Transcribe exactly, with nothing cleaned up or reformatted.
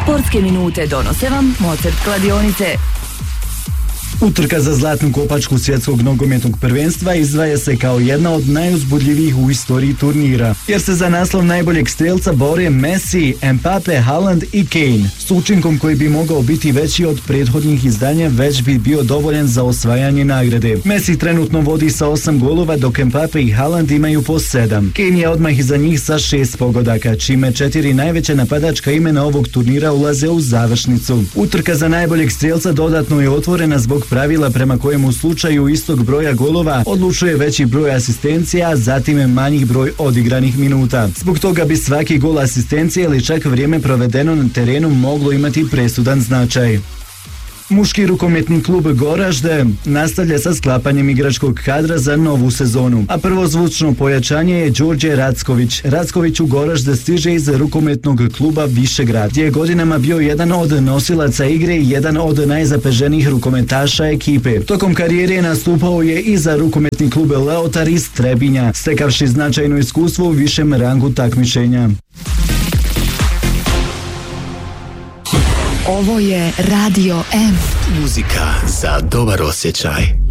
Sportske minute donose vam Mozart kladionice. Utrka za zlatnu kopačku svjetskog nogometnog prvenstva izdvaja se kao jedna od najuzbudljivijih u istoriji turnira, jer se za naslov najboljeg strelca bore Messi, Mbappe, Haaland i Kane. S učinkom koji bi mogao biti veći od prethodnih izdanja, već bi bio dovoljan za osvajanje nagrade. Messi trenutno vodi sa osam golova, dok Mbappe i Haaland imaju po sedam. Kane je odmah iza njih sa šest pogodaka, čime četiri najveća napadačka imena ovog turnira ulaze u završnicu. Utrka za najboljeg strelca dodatno je otvorena zbog pravila prema kojem u slučaju istog broja golova odlučuje veći broj asistencija, a zatim manjih broj odigranih minuta. Zbog toga bi svaki gol asistencije ili čak vrijeme provedeno na terenu moglo imati presudan značaj. Muški rukometni klub Goražde nastavlja sa sklapanjem igračkog kadra za novu sezonu, a prvo zvučno pojačanje je Đorđe Racković. Racković u Goražde stiže iz rukometnog kluba Višegrad, gdje je godinama bio jedan od nosilaca igre i jedan od najzapaženijih rukometaša ekipe. Tokom karijere nastupao je i za rukometni klub Leotar iz Trebinja, stekavši značajno iskustvo u višem rangu takmičenja. Ovo je Radio M. Muzika za dobar osjećaj.